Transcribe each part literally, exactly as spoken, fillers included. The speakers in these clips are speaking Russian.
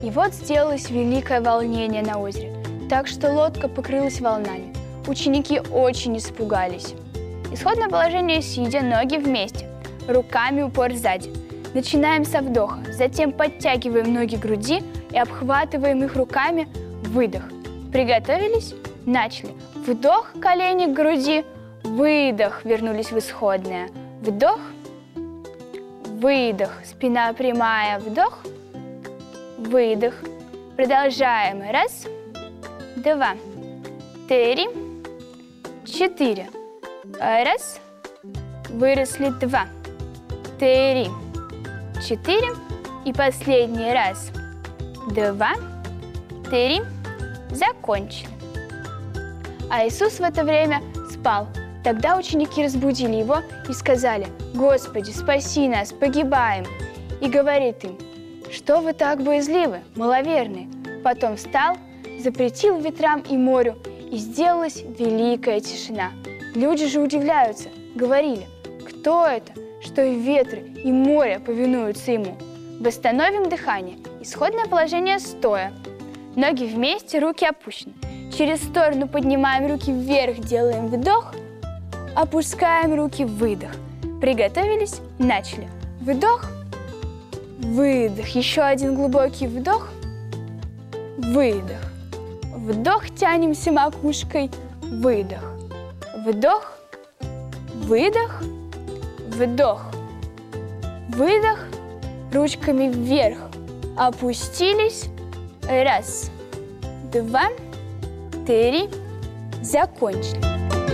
И вот сделалось великое волнение на озере, так что лодка покрылась волнами. Ученики очень испугались. Исходное положение сидя, ноги вместе, руками упор сзади. Начинаем со вдоха, затем подтягиваем ноги к груди и обхватываем их руками. Выдох. Приготовились? Начали. Вдох, колени к груди. Выдох. Вернулись в исходное. Вдох. Выдох. Спина прямая. Вдох. Выдох. Продолжаем. Раз, два, три, четыре. Раз. Выросли. Два, три, четыре. И последний раз. Два, три. Закончили. А Иисус в это время спал. Тогда ученики разбудили его и сказали: «Господи, спаси нас, погибаем!» И говорит им: «Что вы так боязливы, маловерные?» Потом встал, запретил ветрам и морю, и сделалась великая тишина. Люди же удивляются, говорили: «Кто это, что и ветры, и море повинуются ему?» Восстановим дыхание. Исходное положение стоя. Ноги вместе, руки опущены. Через сторону поднимаем руки вверх, делаем вдох, опускаем руки, выдох. Приготовились? Начали. Вдох, выдох. Еще один глубокий вдох, выдох. Вдох, тянемся макушкой, выдох. Вдох, выдох, вдох. Выдох, ручками вверх. Опустились. Раз, два, три. Закончили.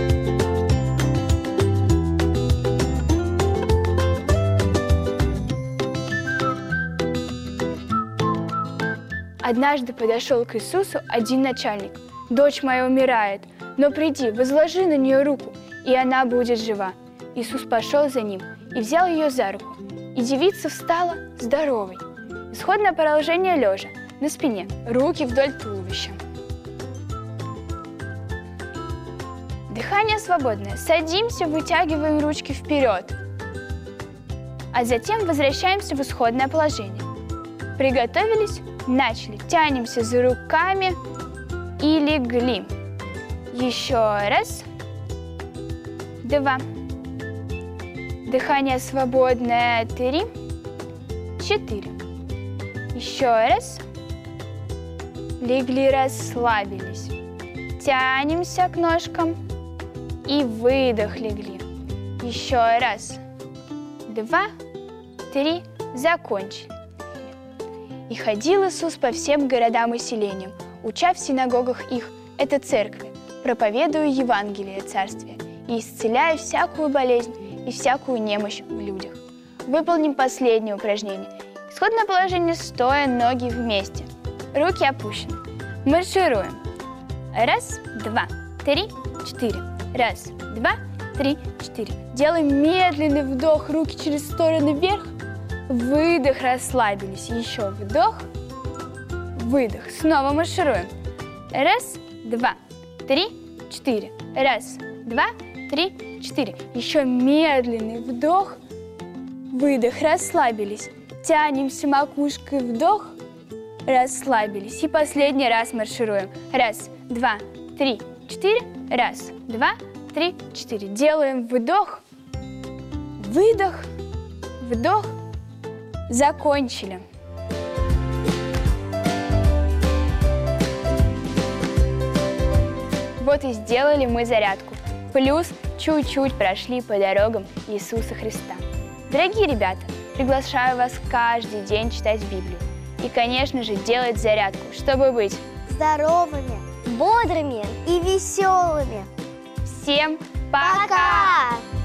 Однажды подошел к Иисусу один начальник. «Дочь моя умирает, но приди, возложи на нее руку, и она будет жива». Иисус пошел за ним и взял ее за руку. И девица встала здоровой. Исходное положение лежа, на спине, руки вдоль туловища. Дыхание свободное. Садимся, вытягиваем ручки вперед. А затем возвращаемся в исходное положение. Приготовились? Начали. Тянемся за руками и легли. Еще раз. Два. Дыхание свободное. Три. Четыре. Еще раз. Легли, расслабились. Тянемся к ножкам и выдох, легли. Еще раз. Два. Три. Закончили. И ходил Иисус по всем городам и селениям, уча в синагогах их, это церкви, проповедуя Евангелие Царствия и исцеляя всякую болезнь и всякую немощь в людях. Выполним последнее упражнение. Исходное положение стоя, ноги вместе, руки опущены. Маршируем. Раз, два, три, четыре. Раз, два, три, четыре. Делаем медленный вдох, руки через стороны вверх. Выдох, расслабились. Еще вдох, выдох. Снова маршируем. Раз, два, три, четыре. Раз, два, три, четыре. Еще медленный вдох, выдох, расслабились. Тянемся макушкой, вдох, расслабились. И последний раз маршируем. Раз, два, три, четыре. Раз, два, три, четыре. Делаем вдох, выдох, вдох. Закончили. Вот и сделали мы зарядку. Плюс чуть-чуть прошли по дорогам Иисуса Христа. Дорогие ребята, приглашаю вас каждый день читать Библию. И, конечно же, делать зарядку, чтобы быть здоровыми, бодрыми и веселыми. Всем пока! Пока!